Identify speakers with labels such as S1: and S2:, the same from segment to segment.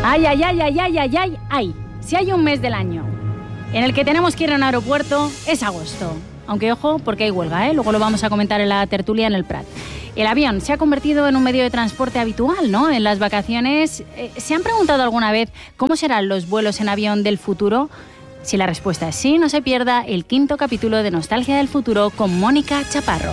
S1: Ay. Si hay un mes del año en el que tenemos que ir a un aeropuerto, es agosto. Aunque ojo, porque hay huelga, ¿eh? Luego lo vamos a comentar en la tertulia en el Prat. El avión se ha convertido en un medio de transporte habitual, ¿no? En las vacaciones, ¿se han preguntado alguna vez cómo serán los vuelos en avión del futuro? Si la respuesta es sí, no se pierda el 5º capítulo de Nostalgia del Futuro con Mónica Chaparro.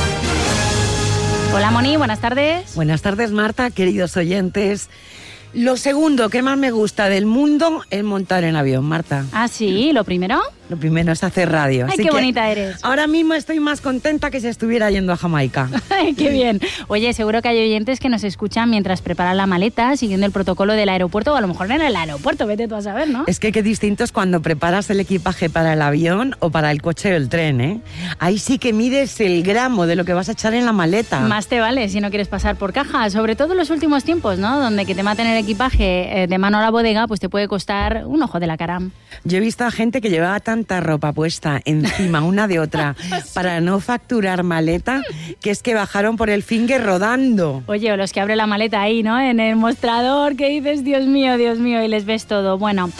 S1: Hola, Moni, buenas tardes.
S2: Buenas tardes, Marta, queridos oyentes. Lo segundo que más me gusta del mundo es montar en avión, Marta.
S1: Ah, sí, ¿lo primero?
S2: Lo primero es hacer radio.
S1: Ay, qué bonita eres.
S2: Ahora mismo estoy más contenta que si estuviera yendo a Jamaica.
S1: Ay, qué bien. Oye, seguro que hay oyentes que nos escuchan mientras preparan la maleta, siguiendo el protocolo del aeropuerto, o a lo mejor en el aeropuerto, vete tú a saber, ¿no?
S2: Es que qué distinto es cuando preparas el equipaje para el avión o para el coche o el tren, ¿eh? Ahí sí que mides el gramo de lo que vas a echar en la maleta.
S1: Más te vale si no quieres pasar por caja, sobre todo en los últimos tiempos, ¿no? Donde que te maten el equipaje de mano a la bodega, pues te puede costar un ojo de la cara.
S2: Yo he visto a gente que llevaba tanta ropa puesta encima una de otra para no facturar maleta, que es que bajaron por el Finger rodando.
S1: Oye, o los que abren la maleta ahí, ¿no? En el mostrador, que dices, Dios mío, y les ves todo. Bueno,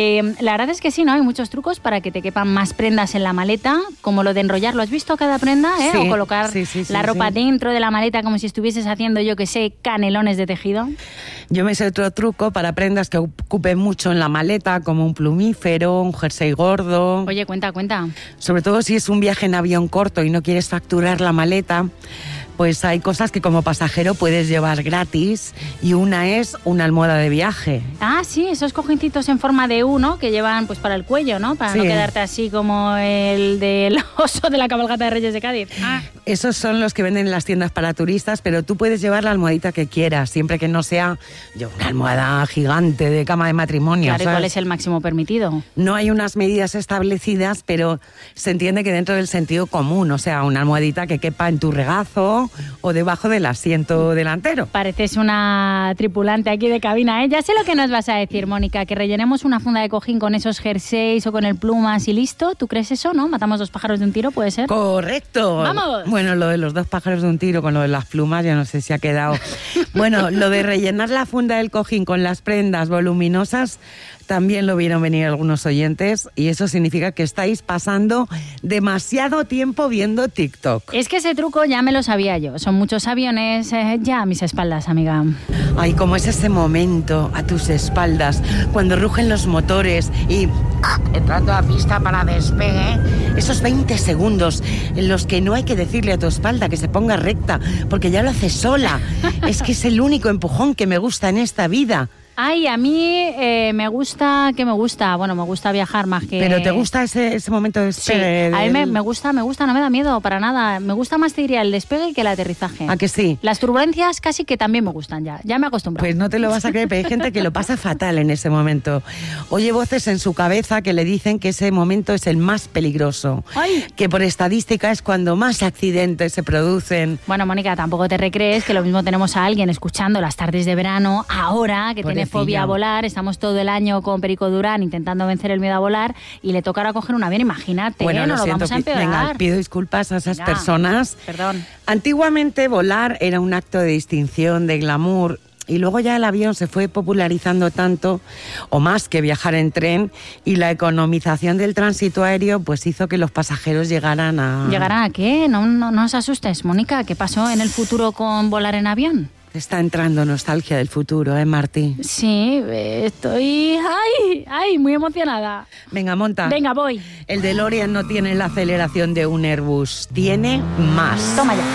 S1: la verdad es que sí, ¿no? Hay muchos trucos para que te quepan más prendas en la maleta, como lo de enrollarlo. ¿Has visto cada prenda? Sí, o colocar la ropa dentro de la maleta como si estuvieses haciendo, yo que sé, canelones de tejido.
S2: Yo me sé otro truco para prendas que ocupen mucho en la maleta, como un plumífero, un jersey gordo.
S1: Oye, cuenta.
S2: Sobre todo si es un viaje en avión corto y no quieres facturar la maleta, pues hay cosas que como pasajero puedes llevar gratis, y una es una almohada de viaje.
S1: Ah, sí, esos cojincitos en forma de U, ¿no? Que llevan pues para el cuello, ¿no? Para no quedarte así como el del oso de la cabalgata de Reyes de Cádiz. Ah.
S2: Esos son los que venden en las tiendas para turistas, pero tú puedes llevar la almohadita que quieras, siempre que no sea una almohada gigante de cama de matrimonio.
S1: Claro,
S2: ¿sabes?
S1: ¿Y cuál es el máximo permitido?
S2: No hay unas medidas establecidas, pero se entiende que dentro del sentido común, o sea, una almohadita que quepa en tu regazo o debajo del asiento delantero.
S1: Pareces una tripulante aquí de cabina, ¿eh? Ya sé lo que nos vas a decir, Mónica, que rellenemos una funda de cojín con esos jerseys o con el plumas y listo. ¿Tú crees eso, no? ¿Matamos 2 pájaros de un tiro, puede ser?
S2: ¡Correcto!
S1: ¡Vamos!
S2: Bueno, lo de los 2 pájaros de un tiro con lo de las plumas, ya no sé si ha quedado. Bueno, lo de rellenar la funda del cojín con las prendas voluminosas también lo vieron venir algunos oyentes, y eso significa que estáis pasando demasiado tiempo viendo TikTok.
S1: Es que ese truco ya me lo sabía yo. Son muchos aviones ya a mis espaldas, amiga.
S2: Ay, cómo es ese momento a tus espaldas, cuando rugen los motores y entrando a pista para despegue. Esos 20 segundos en los que no hay que decirle a tu espalda que se ponga recta, porque ya lo hace sola. Es que es el único empujón que me gusta en esta vida.
S1: Ay, a mí me gusta, ¿qué me gusta? Bueno, me gusta viajar más que...
S2: ¿Pero te gusta ese momento de despegue?
S1: Sí, a mí me gusta, no me da miedo para nada. Me gusta más, te diría, el despegue que el aterrizaje.
S2: ¿A que sí?
S1: Las turbulencias casi que también me gustan ya me acostumbro.
S2: Pues no te lo vas a creer, pero hay gente que lo pasa fatal en ese momento. Oye voces en su cabeza que le dicen que ese momento es el más peligroso.
S1: ¡Ay!
S2: Que por estadística es cuando más accidentes se producen.
S1: Bueno, Mónica, tampoco te recrees que lo mismo tenemos a alguien escuchando las tardes de verano ahora, que tiene fobia a volar, estamos todo el año con Perico Durán intentando vencer el miedo a volar, y le tocará coger un avión, imagínate,
S2: bueno,
S1: no lo vamos a empeorar.
S2: Venga, pido disculpas a esas personas.
S1: Perdón.
S2: Antiguamente volar era un acto de distinción, de glamour, y luego ya el avión se fue popularizando tanto, o más que viajar en tren, y la economización del tránsito aéreo pues hizo que los pasajeros llegaran a...
S1: ¿Llegarán a qué? No os asustes, Mónica, ¿qué pasó en el futuro con volar en avión?
S2: Está entrando nostalgia del futuro, ¿eh, Martí?
S1: Sí, estoy... ¡Ay! Muy emocionada.
S2: Venga, monta.
S1: Venga, voy.
S2: El DeLorean no tiene la aceleración de un Airbus, tiene más.
S1: Toma ya.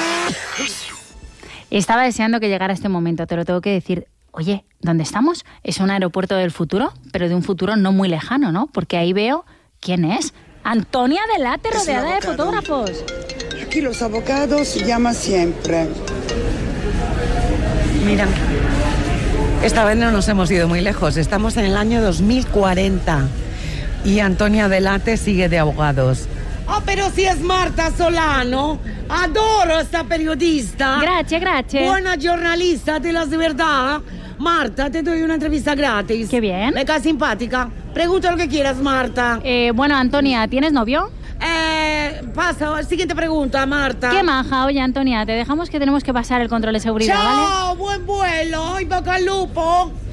S1: Estaba deseando que llegara este momento, te lo tengo que decir. Oye, ¿dónde estamos? Es un aeropuerto del futuro, pero de un futuro no muy lejano, ¿no? Porque ahí veo... ¿Quién es? Antonia Delate, rodeada de fotógrafos.
S3: Aquí los abogados llaman siempre.
S2: Mira, esta vez no nos hemos ido muy lejos. Estamos en el año 2040 y Antonia Delate sigue de abogados. Ah, pero si es Marta Solano. Adoro esta periodista.
S1: Gracias.
S2: Buena giornalista, de las de verdad. Marta, te doy una entrevista gratis.
S1: Qué bien.
S2: Me cae simpática. Pregunta lo que quieras, Marta.
S1: Bueno, Antonia, ¿tienes novio?
S2: Pasa, siguiente pregunta, Marta.
S1: Qué maja. Oye, Antonia, te dejamos que tenemos que pasar el control de seguridad,
S2: Chao,
S1: ¿vale?
S2: buen vuelo y boca al lupo.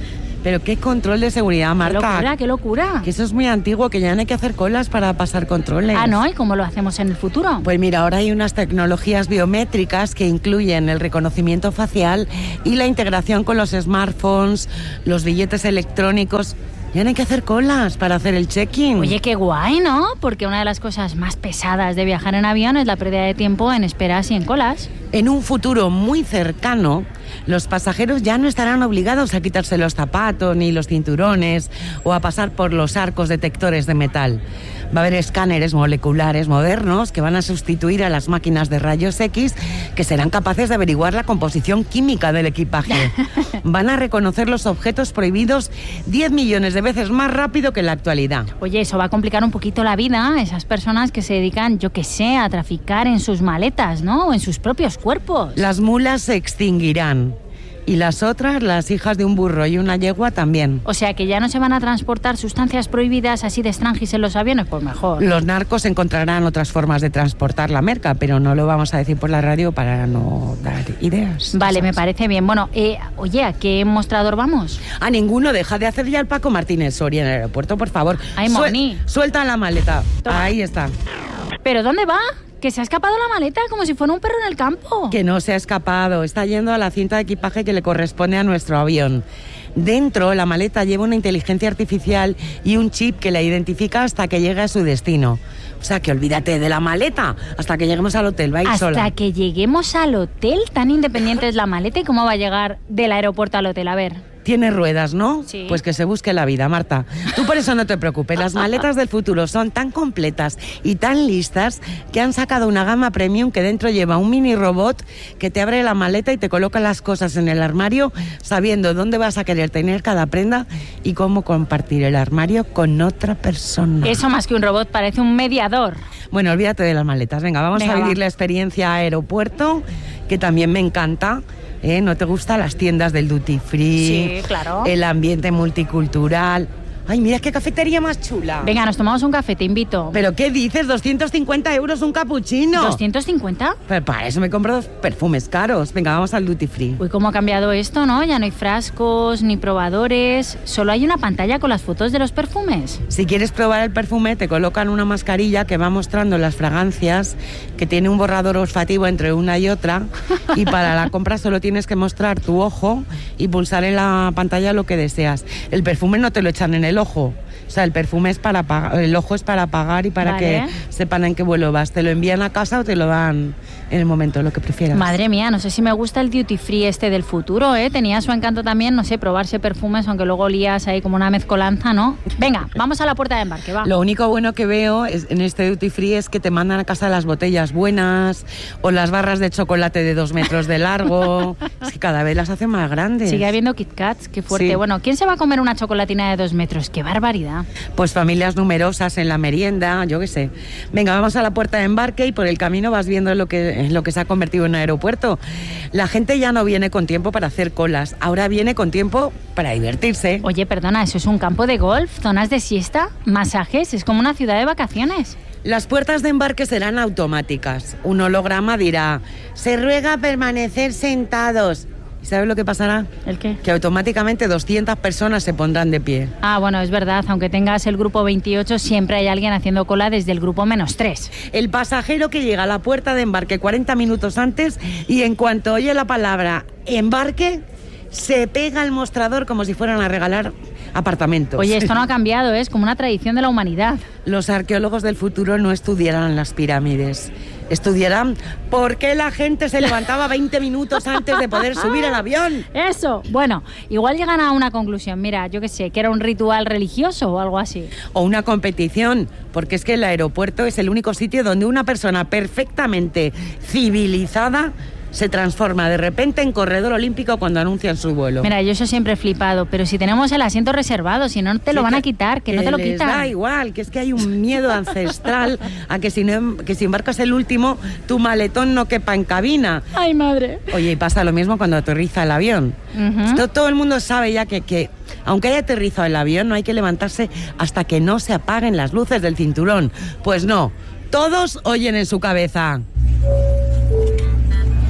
S2: Pero qué control de seguridad, Marta.
S1: Qué locura.
S2: Que eso es muy antiguo, que ya no hay que hacer colas para pasar controles.
S1: Ah, ¿no? ¿Y cómo lo hacemos en el futuro?
S2: Pues mira, ahora hay unas tecnologías biométricas que incluyen el reconocimiento facial y la integración con los smartphones, los billetes electrónicos. Ya no hay que hacer colas para hacer el check-in.
S1: Oye, qué guay, ¿no? Porque una de las cosas más pesadas de viajar en avión es la pérdida de tiempo en esperas y en colas.
S2: En un futuro muy cercano, los pasajeros ya no estarán obligados a quitarse los zapatos ni los cinturones o a pasar por los arcos detectores de metal. Va a haber escáneres moleculares modernos que van a sustituir a las máquinas de rayos X, que serán capaces de averiguar la composición química del equipaje. Van a reconocer los objetos prohibidos 10 millones de veces más rápido que en la actualidad.
S1: Oye, eso va a complicar un poquito la vida a esas personas que se dedican, yo qué sé, a traficar en sus maletas, ¿no? O en sus propios cuerpos.
S2: Las mulas se extinguirán. Y las otras, las hijas de un burro y una yegua, también.
S1: O sea, que ya no se van a transportar sustancias prohibidas así de extranjis en los aviones, pues mejor.
S2: Los narcos encontrarán otras formas de transportar la merca, pero no lo vamos a decir por la radio para no dar ideas.
S1: Vale, me parece bien. Bueno, oye, ¿a qué mostrador vamos?
S2: A ninguno, deja de hacer ya el Paco Martínez Soria en el aeropuerto, por favor.
S1: Ay, Moni.
S2: Suelta la maleta. Toma. Ahí está.
S1: ¿Pero dónde va? Que se ha escapado la maleta como si fuera un perro en el campo.
S2: Que no se ha escapado, está yendo a la cinta de equipaje que le corresponde a nuestro avión. Dentro, la maleta lleva una inteligencia artificial y un chip que la identifica hasta que llegue a su destino. O sea, que olvídate de la maleta hasta que lleguemos al hotel, va a ir sola.
S1: Hasta que lleguemos al hotel, tan independiente es la maleta. ¿Y cómo va a llegar del aeropuerto al hotel? A ver.
S2: Tiene ruedas, ¿no?
S1: Sí.
S2: Pues que se busque la vida, Marta. Tú por eso no te preocupes. Las maletas del futuro son tan completas y tan listas que han sacado una gama premium que dentro lleva un mini robot que te abre la maleta y te coloca las cosas en el armario sabiendo dónde vas a querer tener cada prenda y cómo compartir el armario con otra persona.
S1: Eso más que un robot parece un mediador.
S2: Bueno, olvídate de las maletas. Venga, vamos a vivir la experiencia aeropuerto, que también me encanta. ¿No te gustan las tiendas del duty free?
S1: Sí, claro.
S2: El ambiente multicultural. Ay, mira qué cafetería más chula.
S1: Venga, nos tomamos un café, te invito.
S2: ¿Pero qué dices? 250 euros un capuchino.
S1: ¿250?
S2: Pero para eso me compro 2 perfumes caros. Venga, vamos al duty free.
S1: Uy, cómo ha cambiado esto, ¿no? Ya no hay frascos ni probadores. Solo hay una pantalla con las fotos de los perfumes.
S2: Si quieres probar el perfume, te colocan una mascarilla que va mostrando las fragancias, que tiene un borrador olfativo entre una y otra. Y para la compra solo tienes que mostrar tu ojo y pulsar en la pantalla lo que deseas. El perfume no te lo echan en el ojo. O sea, el perfume es para pagar, el ojo es para pagar y para que sepan en qué vuelo vas. Te lo envían a casa o te lo dan en el momento, lo que prefieras.
S1: Madre mía, no sé si me gusta el duty free este del futuro, ¿eh? Tenía su encanto también, no sé, probarse perfumes, aunque luego olías ahí como una mezcolanza, ¿no? Venga, vamos a la puerta de embarque, va.
S2: Lo único bueno que veo en este duty free es que te mandan a casa las botellas buenas o las barras de chocolate de 2 metros de largo. Es que cada vez las hacen más grandes.
S1: Sigue habiendo Kit Kats, qué fuerte.
S2: Sí.
S1: Bueno, ¿quién se va a comer una chocolatina de 2 metros? ¡Qué barbaridad!
S2: Pues familias numerosas en la merienda, yo qué sé. Venga, vamos a la puerta de embarque y por el camino vas viendo lo que se ha convertido en un aeropuerto. La gente ya no viene con tiempo para hacer colas, ahora viene con tiempo para divertirse.
S1: Oye, perdona, ¿eso es un campo de golf? ¿Zonas de siesta? ¿Masajes? Es como una ciudad de vacaciones.
S2: Las puertas de embarque serán automáticas. Un holograma dirá: se ruega permanecer sentados. ¿Sabes lo que pasará?
S1: ¿El qué?
S2: Que automáticamente 200 personas se pondrán de pie.
S1: Ah, bueno, es verdad. Aunque tengas el grupo 28, siempre hay alguien haciendo cola desde el grupo -3.
S2: El pasajero que llega a la puerta de embarque 40 minutos antes y en cuanto oye la palabra embarque, se pega al mostrador como si fueran a regalar apartamentos.
S1: Oye, esto no ha cambiado, es como una tradición de la humanidad.
S2: Los arqueólogos del futuro no estudiarán las pirámides. Estudiarán por qué la gente se levantaba 20 minutos antes de poder subir al avión.
S1: Eso. Bueno, igual llegan a una conclusión. Mira, yo qué sé, que era un ritual religioso o algo así.
S2: O una competición, porque es que el aeropuerto es el único sitio donde una persona perfectamente civilizada se transforma de repente en corredor olímpico cuando anuncian su vuelo.
S1: Mira, yo eso siempre he flipado, pero si tenemos el asiento reservado, si no te lo van a quitar, que no te lo
S2: les
S1: quitan.
S2: Da igual, que es que hay un miedo ancestral a que si embarcas el último, tu maletón no quepa en cabina.
S1: Ay, madre.
S2: Oye, y pasa lo mismo cuando aterriza el avión. Esto todo el mundo sabe ya que aunque haya aterrizado el avión, no hay que levantarse hasta que no se apaguen las luces del cinturón. Pues no, todos oyen en su cabeza: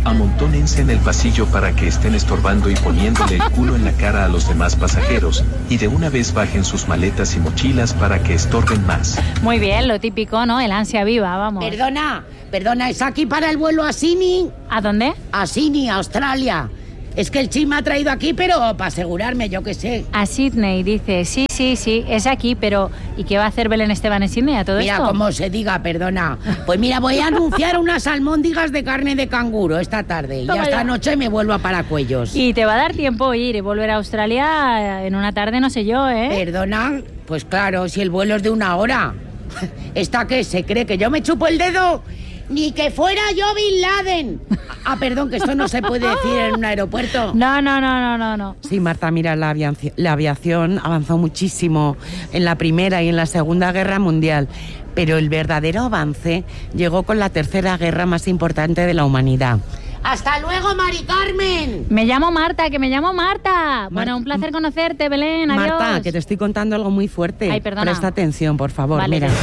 S4: Amontónense en el pasillo para que estén estorbando y poniéndole el culo en la cara a los demás pasajeros, y de una vez bajen sus maletas y mochilas para que estorben más.
S1: Muy bien, lo típico, ¿no? El ansia viva, vamos.
S2: Perdona, ¿es aquí para el vuelo a Sydney?
S1: ¿A dónde?
S2: A Sydney, Australia. Es que el Chi me ha traído aquí, pero para asegurarme, yo qué sé.
S1: A Sydney, dice. Sí, es aquí, pero ¿y qué va a hacer Belén Esteban en Sydney a todo
S2: Mira,
S1: esto?
S2: como se diga, perdona. Pues mira, voy a anunciar unas almóndigas de carne de canguro esta tarde.
S1: Toma
S2: y esta
S1: ya.
S2: noche me vuelvo a Paracuellos.
S1: Y te va a dar tiempo ir y volver a Australia en una tarde, no sé yo, ¿eh?
S2: ¿Perdona? Pues claro, si el vuelo es de 1 hora. ¿Esta qué? ¿Se cree que yo me chupo el dedo? ¡Ni que fuera yo Bin Laden! Perdón, que esto no se puede decir en un aeropuerto.
S1: No.
S2: Sí, Marta, mira, la aviación avanzó muchísimo en la Primera y en la Segunda Guerra Mundial, pero el verdadero avance llegó con la Tercera Guerra más importante de la humanidad. ¡Hasta luego, Mari Carmen!
S1: Me llamo Marta, Bueno, un placer conocerte, Belén, adiós.
S2: Marta, que te estoy contando algo muy fuerte.
S1: Ay, perdona.
S2: Presta atención, por favor,
S1: Vale.
S2: mira.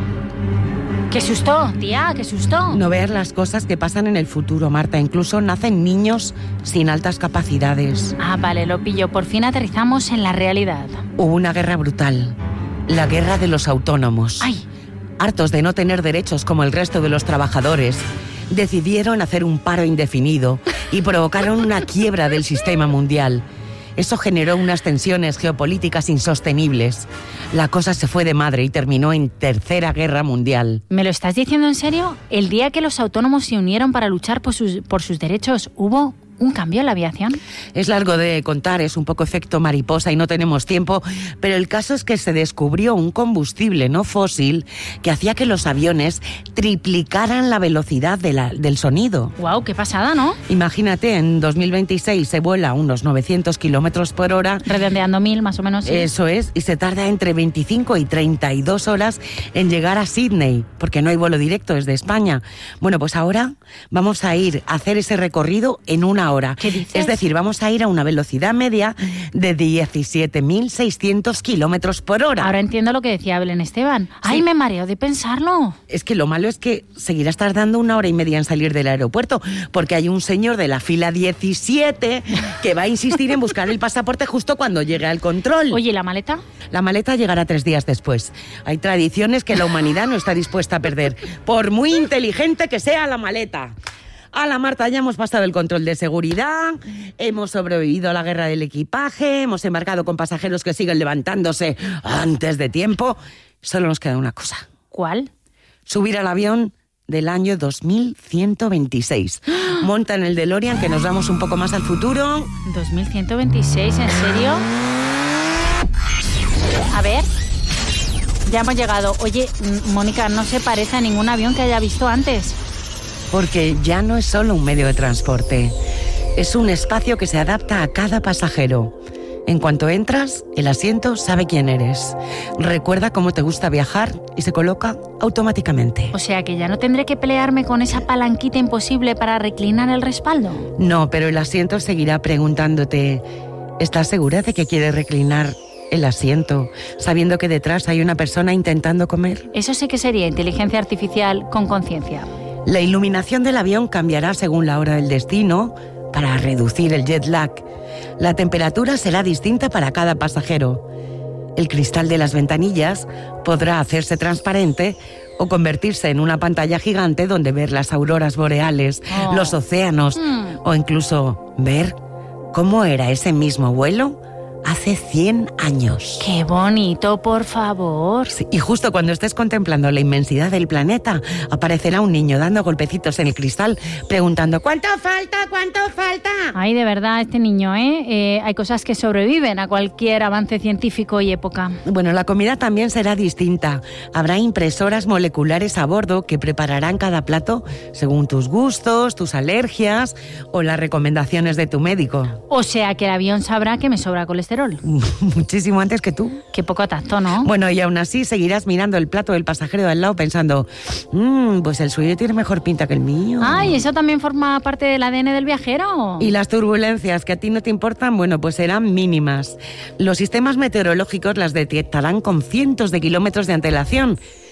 S1: ¡Qué susto, tía, qué susto!
S2: No veas las cosas que pasan en el futuro, Marta. Incluso nacen niños sin altas capacidades.
S1: Vale, lo pillo. Por fin aterrizamos en la realidad.
S2: Hubo una guerra brutal. La guerra de los autónomos.
S1: ¡Ay!
S2: Hartos de no tener derechos como el resto de los trabajadores, decidieron hacer un paro indefinido y provocaron una quiebra del sistema mundial. Eso generó unas tensiones geopolíticas insostenibles. La cosa se fue de madre y terminó en Tercera Guerra Mundial.
S1: ¿Me lo estás diciendo en serio? El día que los autónomos se unieron para luchar por sus derechos, ¿hubo un cambio en la aviación?
S2: Es largo de contar, es un poco efecto mariposa y no tenemos tiempo, pero el caso es que se descubrió un combustible no fósil que hacía que los aviones triplicaran la velocidad del sonido.
S1: ¡Guau, qué pasada, ¿no?
S2: Imagínate, en 2026 se vuela a unos 900 kilómetros por hora.
S1: Redondeando 1000, más o menos. Sí.
S2: Eso es, y se tarda entre 25 y 32 horas en llegar a Sydney, porque no hay vuelo directo desde España. Bueno, pues ahora vamos a ir a hacer ese recorrido en 1 hora.
S1: ¿Qué dices?
S2: Es decir, vamos a ir a una velocidad media de 17.600 kilómetros por hora.
S1: Ahora entiendo lo que decía Belén Esteban. ¡Ay, me mareo de pensarlo!
S2: Es que lo malo es que seguirás tardando 1 hora y media en salir del aeropuerto, porque hay un señor de la fila 17 que va a insistir en buscar el pasaporte justo cuando llegue al control.
S1: Oye, ¿y la maleta?
S2: La maleta llegará 3 días después. Hay tradiciones que la humanidad no está dispuesta a perder, por muy inteligente que sea la maleta. Hola, Marta, ya hemos pasado el control de seguridad, hemos sobrevivido a la guerra del equipaje, hemos embarcado con pasajeros que siguen levantándose antes de tiempo. Solo nos queda una cosa.
S1: ¿Cuál?
S2: Subir al avión del año 2126. Monta en el DeLorean, que nos vamos un poco más al futuro.
S1: 2126, ¿en serio? A ver. Ya hemos llegado. Oye, Mónica, no se parece a ningún avión que haya visto antes.
S2: Porque ya no es solo un medio de transporte, es un espacio que se adapta a cada pasajero. En cuanto entras, el asiento sabe quién eres. Recuerda cómo te gusta viajar y se coloca automáticamente.
S1: O sea que ya no tendré que pelearme con esa palanquita imposible para reclinar el respaldo.
S2: No, pero el asiento seguirá preguntándote, ¿estás segura de que quieres reclinar el asiento, sabiendo que detrás hay una persona intentando comer?
S1: Eso sí que sería inteligencia artificial con conciencia.
S2: La iluminación del avión cambiará según la hora del destino para reducir el jet lag. La temperatura será distinta para cada pasajero. El cristal de las ventanillas podrá hacerse transparente o convertirse en una pantalla gigante donde ver las auroras boreales, los océanos o incluso ver cómo era ese mismo vuelo hace 100 años.
S1: ¡Qué bonito, por favor!
S2: Sí, y justo cuando estés contemplando la inmensidad del planeta, aparecerá un niño dando golpecitos en el cristal, preguntando ¿cuánto falta? ¿Cuánto falta?
S1: Ay, de verdad, este niño, hay cosas que sobreviven a cualquier avance científico y época.
S2: Bueno, la comida también será distinta. Habrá impresoras moleculares a bordo que prepararán cada plato según tus gustos, tus alergias o las recomendaciones de tu médico.
S1: O sea que el avión sabrá que me sobra colesterol.
S2: Muchísimo antes que tú.
S1: Qué poco tacto, ¿no?
S2: Bueno, y aún así seguirás mirando el plato del pasajero de al lado pensando, pues el suyo tiene mejor pinta que el mío.
S1: Ay, ¿eso también forma parte del ADN del viajero?
S2: Y las turbulencias que a ti no te importan, bueno, pues serán mínimas. Los sistemas meteorológicos las detectarán con cientos de kilómetros de antelación.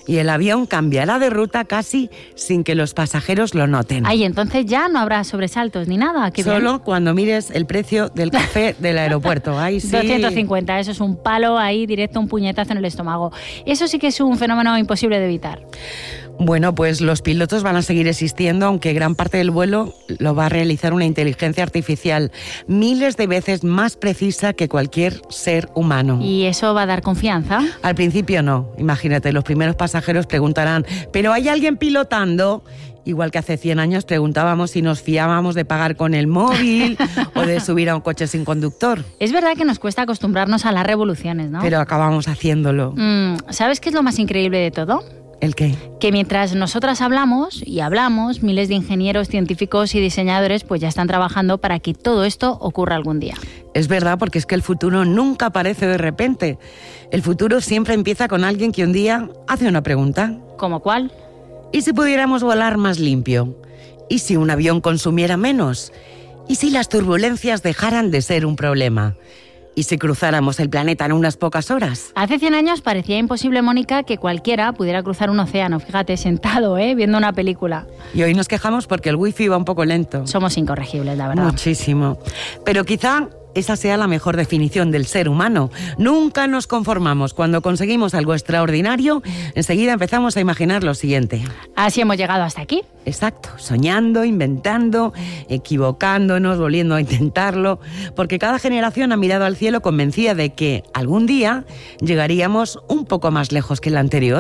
S2: y el avión cambiará de ruta casi sin que los pasajeros lo noten.
S1: Ay, entonces ya no habrá sobresaltos ni nada. Qué bien.
S2: Solo cuando mires el precio del café del aeropuerto. Ahí sí.
S1: 250, eso es un palo ahí directo, un puñetazo en el estómago. Eso sí que es un fenómeno imposible de evitar.
S2: Bueno, pues los pilotos van a seguir existiendo, aunque gran parte del vuelo lo va a realizar una inteligencia artificial miles de veces más precisa que cualquier ser humano.
S1: ¿Y eso va a dar confianza?
S2: Al principio no. Imagínate, los primeros pasajeros preguntarán, ¿pero hay alguien pilotando? Igual que hace 100 años preguntábamos si nos fiábamos de pagar con el móvil o de subir a un coche sin conductor.
S1: Es verdad que nos cuesta acostumbrarnos a las revoluciones, ¿no?
S2: Pero acabamos haciéndolo.
S1: ¿Sabes qué es lo más increíble de todo?
S2: ¿El qué?
S1: Que mientras nosotras hablamos y hablamos, miles de ingenieros, científicos y diseñadores pues ya están trabajando para que todo esto ocurra algún día.
S2: Es verdad, porque es que el futuro nunca aparece de repente. El futuro siempre empieza con alguien que un día hace una pregunta.
S1: ¿Cómo cuál?
S2: ¿Y si pudiéramos volar más limpio? ¿Y si un avión consumiera menos? ¿Y si las turbulencias dejaran de ser un problema? ¿Y si cruzáramos el planeta en unas pocas horas?
S1: Hace 100 años parecía imposible, Mónica, que cualquiera pudiera cruzar un océano, fíjate, sentado, viendo una película.
S2: Y hoy nos quejamos porque el wifi va un poco lento.
S1: Somos incorregibles, la verdad.
S2: Muchísimo. Pero quizá esa sea la mejor definición del ser humano. Nunca nos conformamos. Cuando conseguimos algo extraordinario, enseguida empezamos a imaginar lo siguiente.
S1: Así hemos llegado hasta aquí.
S2: Exacto, soñando, inventando, equivocándonos, volviendo a intentarlo, porque cada generación ha mirado al cielo convencida de que algún día llegaríamos un poco más lejos que el anterior.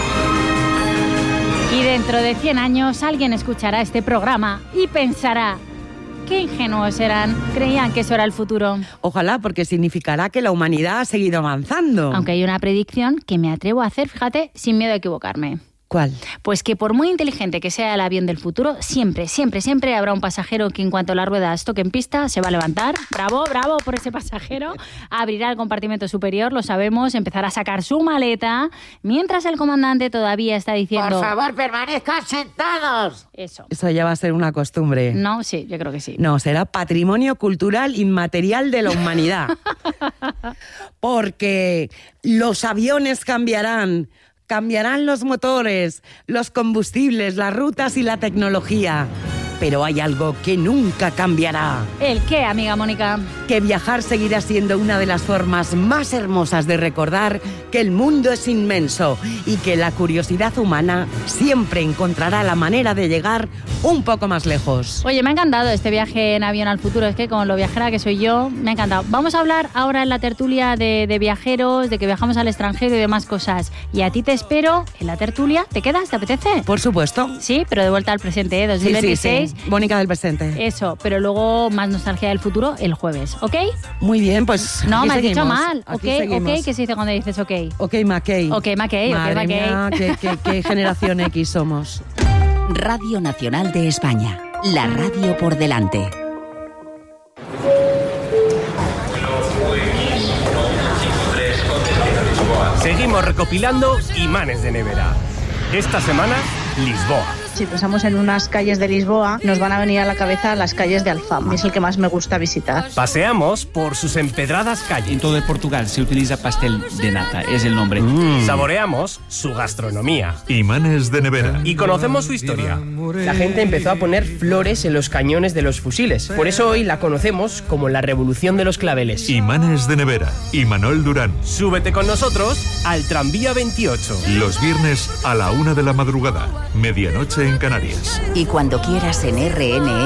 S1: Y dentro de 100 años alguien escuchará este programa y pensará: qué ingenuos eran, creían que eso era el futuro.
S2: Ojalá, porque significará que la humanidad ha seguido avanzando.
S1: Aunque hay una predicción que me atrevo a hacer, fíjate, sin miedo a equivocarme.
S2: ¿Cuál?
S1: Pues que por muy inteligente que sea el avión del futuro, siempre, siempre, siempre habrá un pasajero que en cuanto las ruedas toquen pista se va a levantar. Bravo, bravo por ese pasajero. Abrirá el compartimento superior, lo sabemos, empezará a sacar su maleta, mientras el comandante todavía está diciendo:
S5: por favor, permanezcan sentados.
S2: Eso ya va a ser una costumbre.
S1: No, sí, yo creo que sí.
S2: No, será patrimonio cultural inmaterial de la humanidad. Porque los aviones cambiarán los motores, los combustibles, las rutas y la tecnología. Pero hay algo que nunca cambiará.
S1: ¿El qué, amiga Mónica?
S2: Que viajar seguirá siendo una de las formas más hermosas de recordar que el mundo es inmenso y que la curiosidad humana siempre encontrará la manera de llegar un poco más lejos.
S1: Oye, me ha encantado este viaje en avión al futuro. Es que con lo viajera que soy yo, me ha encantado. Vamos a hablar ahora en la tertulia de viajeros, de que viajamos al extranjero y demás cosas. Y a ti te espero en la tertulia. ¿Te quedas? ¿Te apetece?
S2: Por supuesto.
S1: Sí, pero de vuelta al presente, 2026.
S2: Sí. Mónica del presente.
S1: Eso, pero luego más nostalgia del futuro el jueves, ¿ok?
S2: Muy bien, pues
S1: no, me has
S2: dicho
S1: mal. Ok, ¿qué se dice cuando dices ok?
S2: Ok, McKay.
S1: Ok, McKay,
S2: Madre
S1: ok,
S2: mía, qué generación X somos.
S6: Radio Nacional de España. La radio por delante.
S7: Seguimos recopilando imanes de nevera. Esta semana, Lisboa.
S8: Si pensamos en unas calles de Lisboa, nos van a venir a la cabeza las calles de Alfama. Es el que más me gusta visitar.
S7: Paseamos por sus empedradas calles.
S9: En todo Portugal se utiliza pastel de nata, es el nombre.
S7: Saboreamos su gastronomía.
S10: Imanes de nevera.
S7: Y conocemos su historia.
S11: La gente empezó a poner flores en los cañones de los fusiles. Por eso hoy la conocemos como la Revolución de los Claveles.
S10: Imanes de nevera. Imanol Durán.
S7: Súbete con nosotros al tranvía 28.
S10: Los viernes a la 1 de la madrugada. Medianoche en Canarias.
S6: Y cuando quieras en RN.